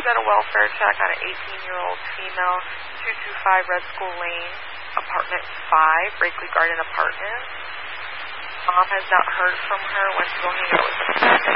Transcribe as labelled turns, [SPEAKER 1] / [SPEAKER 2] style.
[SPEAKER 1] got a welfare check on an 18-year-old female, 225 Red School Lane, apartment 5, Brakely Garden Apartments. Mom has not heard from her. Went to go hang out with her friend.